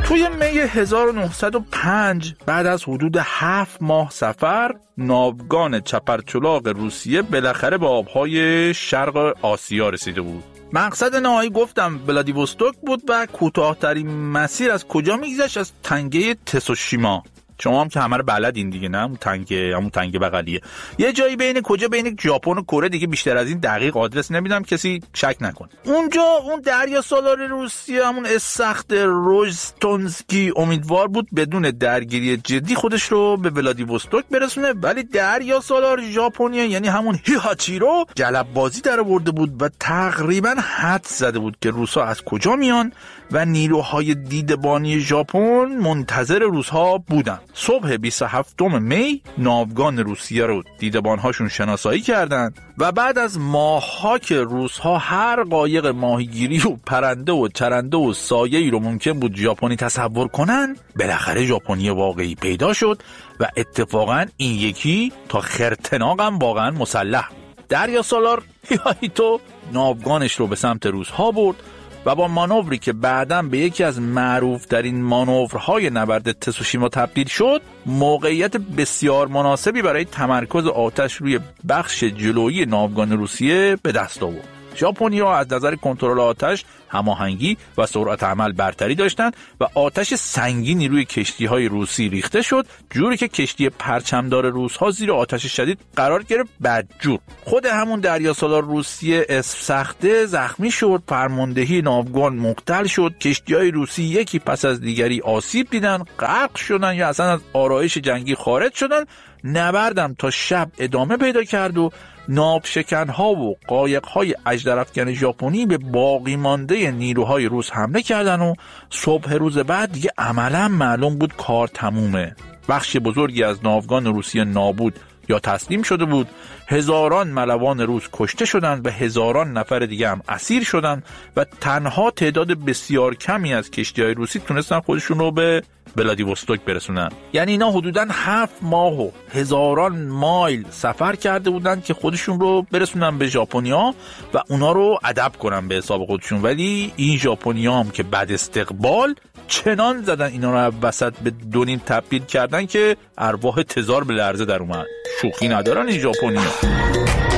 توی می 1905 بعد از حدود 7 ماه سفر، ناوگان چپرچلاق روسیه بالاخره به آبهای شرق آسیا رسیده بود. مقصد نهایی گفتم ولادیوستوک بود و کوتاه‌ترین مسیر از کجا میگذشت؟ از تنگه تسوشیما. شما هم که همه رو بلدین دیگه، نه؟ همون تنگه بغلیه. یه جایی بین کجا، بین ژاپن و کره دیگه. بیشتر از این دقیق آدرس نمیدم، کسی شک نکنه. اونجا اون دریا سالار روسیه، همون استخر روژتونسکی، امیدوار بود بدون درگیری جدی خودش رو به ولادیوستوک برسونه، ولی دریا سالار ژاپنیا یعنی همون هیهاچیرو جلب بازی در آورده بود و تقریبا حدس زده بود که روسا از کجا میان و نیروهای دیدبانی ژاپن منتظر روس‌ها بودن. صبح 27 می ناوگان روسیه رو دیدبان‌هاشون شناسایی کردند و بعد از ماه‌ها که روس‌ها هر قایق ماهیگیری و پرنده و چرنده و سایه‌ای رو ممکن بود ژاپنی تصور کنن، بالاخره ژاپنی واقعی پیدا شد و اتفاقاً این یکی تا خرطناقم واقعاً مسلح. دریا سالار هیهایتو ناوگانش رو به سمت روس‌ها برد و با مانوری که بعداً به یکی از معروف‌ترین مانورهای نبرد تسوشیما تبدیل شد، موقعیت بسیار مناسبی برای تمرکز آتش روی بخش جلویی ناوگان روسیه به دست آورد. ژاپنی‌ها از نظر کنترل آتش، هماهنگی و سرعت عمل برتری داشتند و آتش سنگینی روی کشتی‌های روسی ریخته شد، جوری که کشتی پرچمدار روس‌ها زیر آتش شدید قرار گرفت. بدجور خود همون دریا سالار روسیه سخته زخمی شد، فرماندهی ناوگان مختل شد، کشتی‌های روسی یکی پس از دیگری آسیب دیدن، غرق شدن یا اصلا از آرایش جنگی خارج شدن. نبردم تا شب ادامه پیدا کرد و ناوشکن‌ها و قایق‌های اژدرافکن ژاپنی به باقی مانده نیروهای روس حمله کردن و صبح روز بعد دیگه عملاً معلوم بود کار تمومه. بخش بزرگی از ناوگان روسیه نابود یا تسلیم شده بود، هزاران ملوان روس کشته شدند و هزاران نفر دیگه هم اسیر شدند و تنها تعداد بسیار کمی از کشتی‌های روسی تونستن خودشون رو به ولادیوستوک برسونن. یعنی اینا حدوداً 7 ماه و هزاران مایل سفر کرده بودن که خودشون رو برسونن به ژاپنیا و اونا رو ادب کنن به حساب خودشون. ولی این ژاپنیا هم که بعد استقبال چنان زدن اینا رو وسط به دونیم تبدیل کردن که ارواح تزار به لرزه در اومد. شوخی ندارن این ژاپنیا.